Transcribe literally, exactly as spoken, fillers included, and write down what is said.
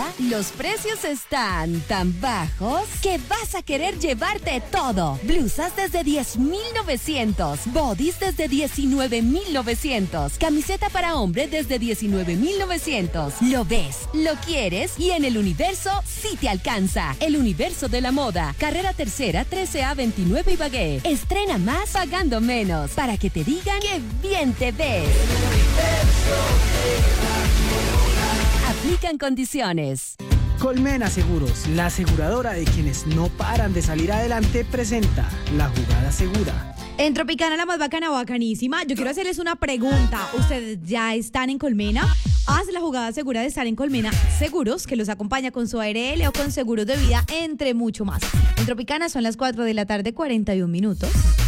ahora los precios están tan bajos que vas a querer llevarte todo. Blusas desde diez mil novecientos, bodys desde diecinueve mil novecientos, camiseta para hombre desde diecinueve mil novecientos. Lo ves, lo quieres y en el Universo sí te alcanza. El Universo de la Moda, carrera tercera, trece A veintinueve Ibagué. Estrena más pagando menos para que te digan que bien te ves. Aplican condiciones. Colmena Seguros, la aseguradora de quienes no paran de salir adelante, presenta La Jugada Segura. En Tropicana, la más bacana, bacanísima, yo quiero hacerles una pregunta. ¿Ustedes ya están en Colmena? Haz la jugada segura de estar en Colmena Seguros, que los acompaña con su A R L o con seguros de vida, entre mucho más. En Tropicana son las cuatro de la tarde, cuarenta y un minutos.